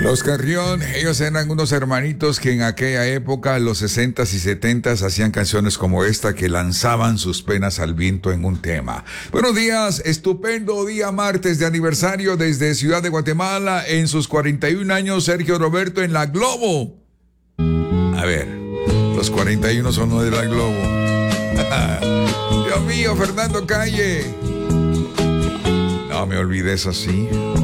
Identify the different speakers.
Speaker 1: Los Carrión, ellos eran unos hermanitos que en aquella época, los 60s y 70s, hacían canciones como esta que lanzaban sus penas al viento en un tema. Buenos días, estupendo día martes de aniversario desde Ciudad de Guatemala, en sus 41 años, Sergio Roberto en La Globo. A ver, los 41 son los de La Globo. Dios mío, Fernando Calle. No me olvides así.